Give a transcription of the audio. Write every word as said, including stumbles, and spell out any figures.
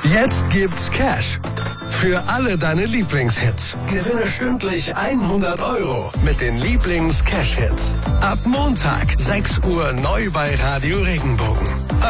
Jetzt gibt's Cash für alle deine Lieblingshits. Gewinne stündlich hundert Euro mit den Lieblings-Cash-Hits. Ab Montag, sechs Uhr neu bei Radio Regenbogen.